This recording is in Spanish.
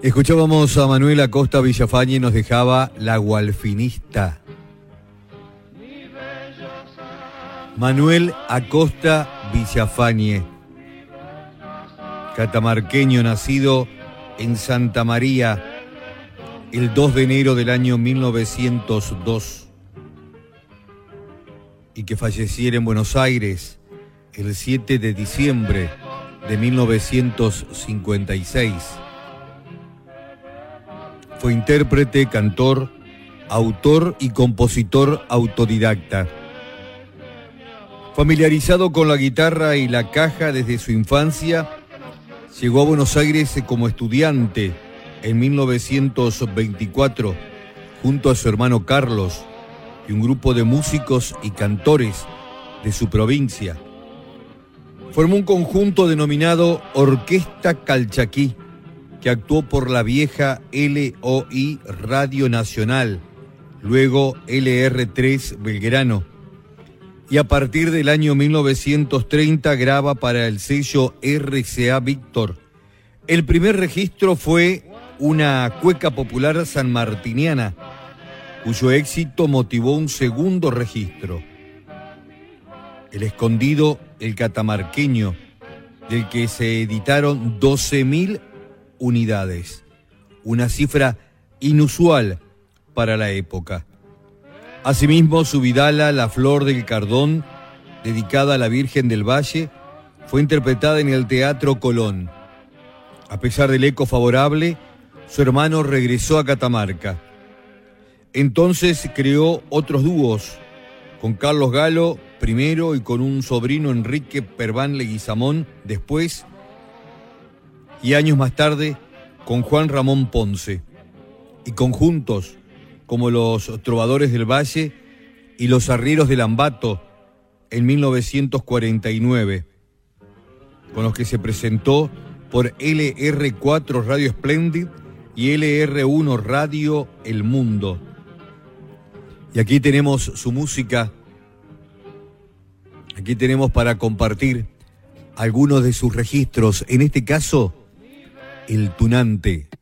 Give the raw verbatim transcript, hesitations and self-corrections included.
Escuchábamos a Manuel Acosta Villafañe y nos dejaba La Gualfinista. Manuel Acosta Villafañe, catamarqueño, nacido en Santa María el dos de enero del año mil novecientos dos y que falleciera en Buenos Aires el siete de diciembre de mil novecientos cincuenta y seis. Fue intérprete, cantor, autor y compositor autodidacta. Familiarizado con la guitarra y la caja desde su infancia, llegó a Buenos Aires como estudiante en mil novecientos veinticuatro junto a su hermano Carlos y un grupo de músicos y cantores de su provincia. Formó un conjunto denominado Orquesta Calchaquí, que actuó por la vieja L O I Radio Nacional, luego L R tres Belgrano, y a partir del año mil novecientos treinta graba para el sello R C A Víctor. El primer registro fue una cueca popular sanmartiniana, cuyo éxito motivó un segundo registro, El Escondido, el Catamarqueño, del que se editaron doce mil unidades, una cifra inusual para la época. Asimismo, su vidala La Flor del Cardón, dedicada a la Virgen del Valle, fue interpretada en el Teatro Colón. A pesar del eco favorable, su hermano regresó a Catamarca. Entonces creó otros dúos, con Carlos Galo primero y con un sobrino, Enrique Perván Leguizamón, después, y años más tarde con Juan Ramón Ponce, y conjuntos como los Trovadores del Valle y los Arrieros del Ambato en mil novecientos cuarenta y nueve, con los que se presentó por L R cuatro Radio Splendid y L R uno Radio El Mundo. Y aquí tenemos su música, aquí tenemos para compartir algunos de sus registros, en este caso, El Tunante.